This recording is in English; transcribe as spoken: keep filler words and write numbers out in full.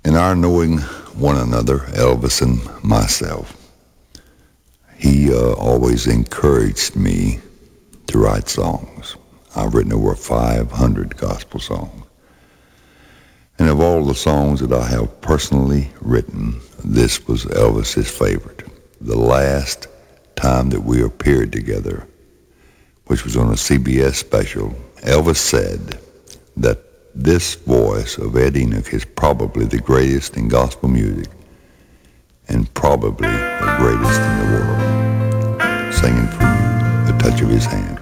In our knowing one another, Elvis and myself, he uh, always encouraged me to write songs. I've written over five hundred gospel songs. And of all the songs that I have personally written, this was Elvis's favorite. The last time that we appeared together, which was on a C B S special, Elvis said that this voice of Ed Enoch is probably the greatest in gospel music and probably the greatest in the world. Singing for you, the touch of his hand.